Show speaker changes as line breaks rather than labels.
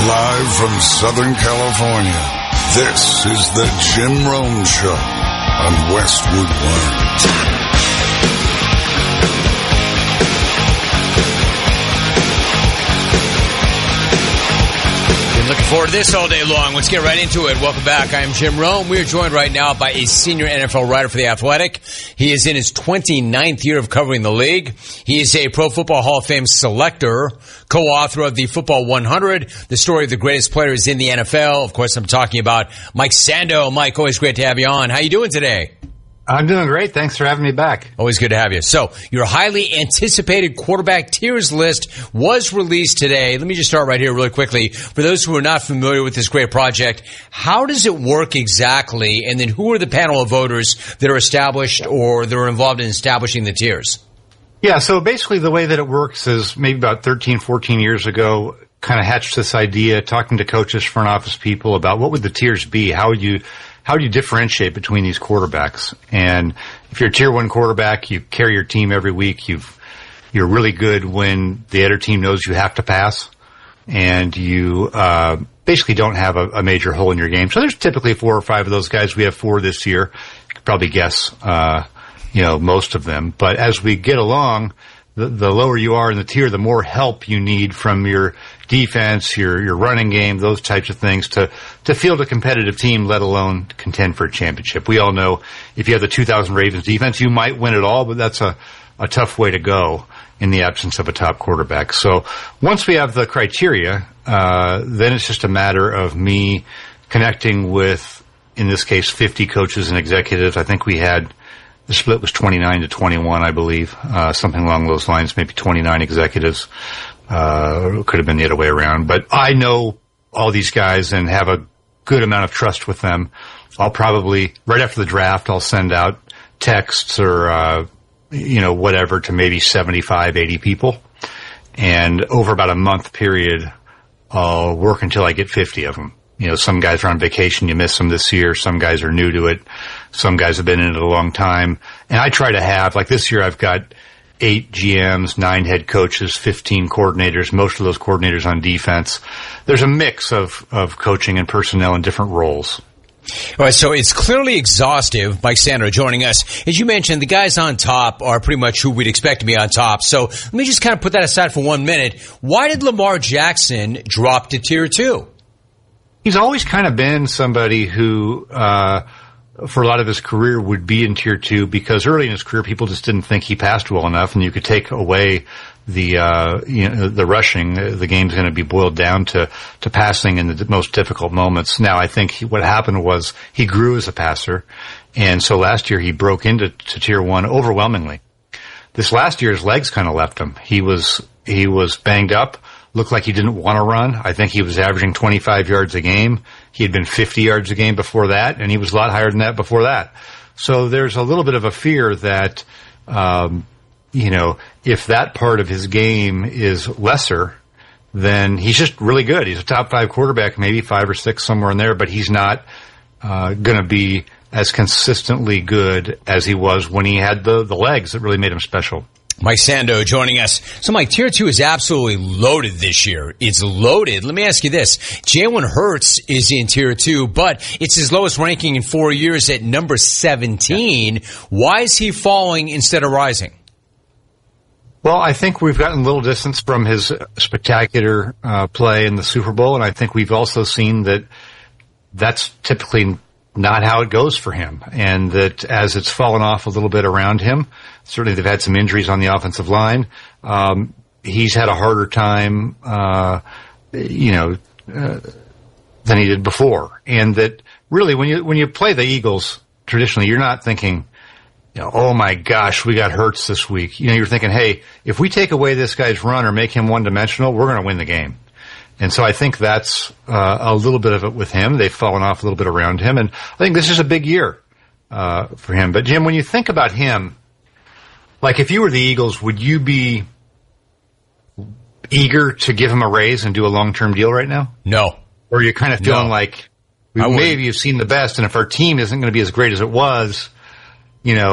Live from Southern California, this is the Jim Rome Show on Westwood One.
Looking forward to this all day long. Let's get right into it. Welcome back. I am Jim Rome. We are joined right now by a senior NFL writer for The Athletic. He is in his 29th year of covering the league. He is a Pro Football Hall of Fame selector, co-author of the Football 100, the story of the greatest players in the NFL. Of course, I'm talking about Mike Sando. Mike, always great to have you on. How you doing today?
I'm doing great. Thanks for having me back.
Always good to have you. So, your highly anticipated quarterback tiers list was released today. Let me just start right here really quickly. For those who are not familiar with this great project, how does it work exactly? And then who are the panel of voters that are established or that are involved in establishing the tiers?
Yeah, so basically the way that it works is maybe about 13, 14 years ago, kind of hatched this idea, talking to coaches, front office people about what would the tiers be? How do you differentiate between these quarterbacks? And if you're a tier one quarterback, you carry your team every week. You're really good when the other team knows you have to pass, and you basically don't have a major hole in your game. So there's typically 4 or 5 of those guys. We have 4 this year. You could probably guess, most of them. But as we get along, the lower you are in the tier, the more help you need from your defense, your running game, those types of things to field a competitive team, let alone contend for a championship. We all know if you have the 2000 Ravens defense, you might win it all, but that's a tough way to go in the absence of a top quarterback. So once we have the criteria, then it's just a matter of me connecting with, in this case, 50 coaches and executives. I think we had the split was 29 to 21, I believe, something along those lines, maybe 29 executives. Could have been the other way around. But I know all these guys and have a good amount of trust with them. I'll probably, right after the draft, I'll send out texts or, whatever to maybe 75, 80 people. And over about a month period, I'll work until I get 50 of them. Some guys are on vacation. You miss them this year. Some guys are new to it. Some guys have been in it a long time. And I try to have, like this year, I've got 8 GMs, 9 head coaches, 15 coordinators, most of those coordinators on defense. There's a mix of coaching and personnel in different roles.
All right, so it's clearly exhaustive. Mike Sando joining us. As you mentioned, the guys on top are pretty much who we'd expect to be on top. So let me just kind of put that aside for 1 minute. Why did Lamar Jackson drop to tier 2?
He's always kind of been somebody who, for a lot of his career, would be in tier 2 because early in his career, people just didn't think he passed well enough, and you could take away the rushing. The game's going to be boiled down to passing in the most difficult moments. Now, I think what happened was he grew as a passer, and so last year he broke into tier 1 overwhelmingly. This last year, his legs kind of left him. He was banged up. Looked like he didn't want to run. I think he was averaging 25 yards a game. He had been 50 yards a game before that, and he was a lot higher than that before that. So there's a little bit of a fear that, if that part of his game is lesser, then he's just really good. He's a top 5 quarterback, maybe 5 or 6, somewhere in there, but he's not going to be as consistently good as he was when he had the legs that really made him special.
Mike Sando joining us. So, Mike, tier 2 is absolutely loaded this year. It's loaded. Let me ask you this. Jalen Hurts is in tier 2, but it's his lowest ranking in 4 years at number 17. Why is he falling instead of rising?
Well, I think we've gotten a little distance from his spectacular play in the Super Bowl, and I think we've also seen that that's typically not how it goes for him, and that as it's fallen off a little bit around him, certainly they've had some injuries on the offensive line. He's had a harder time, than he did before. And that really, when you play the Eagles, traditionally, you're not thinking, oh my gosh, we got Hurts this week. You're thinking, hey, if we take away this guy's run or make him one-dimensional, we're going to win the game. And so I think that's a little bit of it with him. They've fallen off a little bit around him, and I think this is a big year for him. But, Jim, when you think about him, like if you were the Eagles, would you be eager to give him a raise and do a long-term deal right now?
No.
Or are you kind of feeling like maybe you've seen the best, and if our team isn't going to be as great as it was,